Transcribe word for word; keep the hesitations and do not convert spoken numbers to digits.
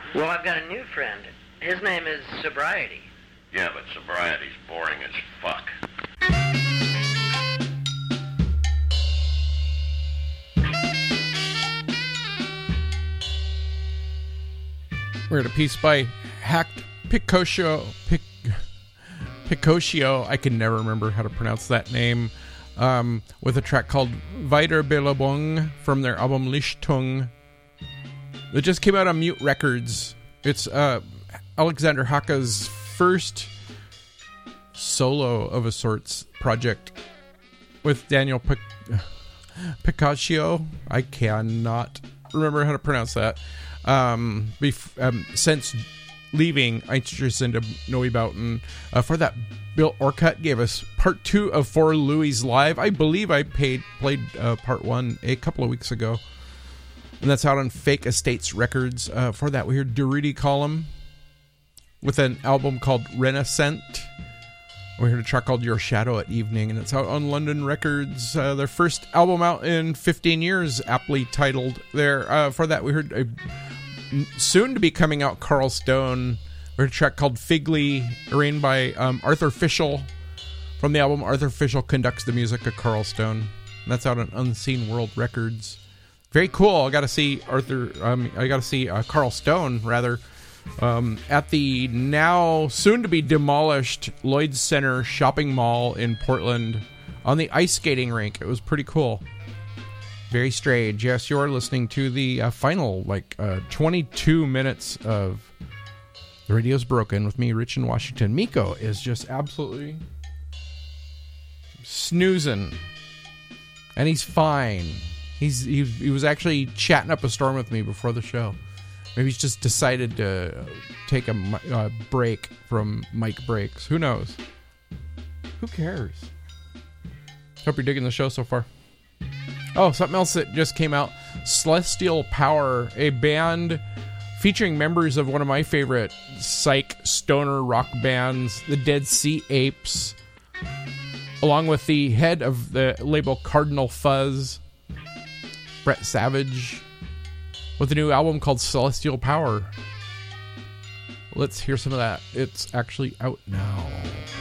Well, I've got a new friend. His name is Sobriety. Yeah, but sobriety's boring as fuck. We heard a piece by Hacked Picotio. Pic, Picotio. I can never remember how to pronounce that name. Um, with a track called Weiterbelebung from their album Lichtung. It just came out on Mute Records. It's uh, Alexander Haka's first solo of a sorts project with Daniel Pic- Picaccio. I cannot remember how to pronounce that. Um, bef- um, since leaving Einstürzende Neubauten, uh, for that, Bill Orcutt gave us part two of For Louis Live. I believe I paid, played uh, part one a couple of weeks ago. And that's out on Fake Estates Records. Uh, for that, we heard Duriti Column with an album called Renaissance. We heard a track called Your Shadow at Evening, and it's out on London Records. Uh, their first album out in fifteen years, aptly titled there. Uh, for that, we heard a soon to be coming out Carl Stone. We heard a track called Figly, arranged by um, Arthur Fischel from the album Arthur Fischel Conducts the Music of Carl Stone. And that's out on Unseen World Records. Very cool. I got to see Arthur. Um, I got to see uh, Carl Stone rather um, at the now soon to be demolished Lloyd's Center shopping mall in Portland on the ice skating rink. It was pretty cool. Very strange. Yes, you're listening to the uh, final like uh, twenty-two minutes of The Radio's Broken with me, Rich in Washington. Miko is just absolutely snoozing, and he's fine. He's he, he was actually chatting up a storm with me before the show. Maybe he's just decided to take a uh, break from mic breaks. Who knows? Who cares? Hope you're digging the show so far. Oh, something else that just came out. Celestial Power, a band featuring members of one of my favorite psych stoner rock bands, the Dead Sea Apes, along with the head of the label Cardinal Fuzz, Brett Savage, with a new album called Celestial Power. Let's hear some of that. It's actually out now.